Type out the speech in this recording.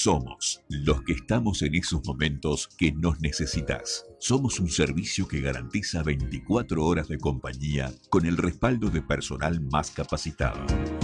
Somos los que estamos en esos momentos que nos necesitas. Somos un servicio que garantiza 24 horas de compañía con el respaldo de personal más capacitado.